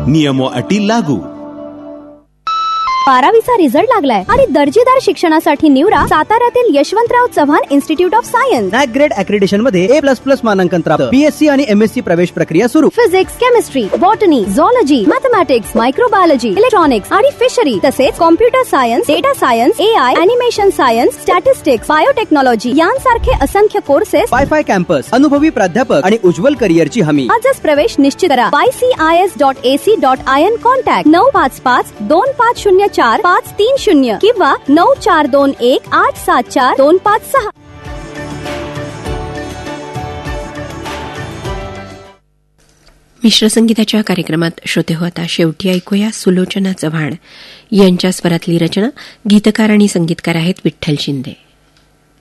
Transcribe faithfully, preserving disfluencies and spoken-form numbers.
नियमो अटी लागू. बारावीचा रिझल्ट लागलाय आणि दर्जेदार शिक्षणासाठी निवडा साताऱ्यातील Yashwantrao Chavan institute of science. NAAC grade accreditation मध्ये ए प्लस प्लस मानांकन प्राप्त. बीएससी आणि एमएससी प्रवेश प्रक्रिया सुरू. Physics, chemistry, botany, झॉलॉजी, mathematics, microbiology, electronics आणि फिशरी तसेच computer science, data science, A I, animation science, statistics, biotechnology यांसारखे असंख्य कोर्सेस. वायफाय कॅम्पस, अनुभवी प्राध्यापक आणि उज्ज्वल करिअरची हमी. आजच प्रवेश निश्चित करा. Y C I S dot A C dot I N. Contact नऊ पाच पाच दोन पाच शून्य चार पाच तीन शून्य किंवा नऊ चार दोन एक आठ सात चार दोन पाच सहा. मिश्र संगीताच्या कार्यक्रमात श्रोते हो आता शेवटी ऐकूया सुलोचना चव्हाण यांच्या स्वरातली रचना. गीतकार आणि संगीतकार आहेत विठ्ठल शिंदे.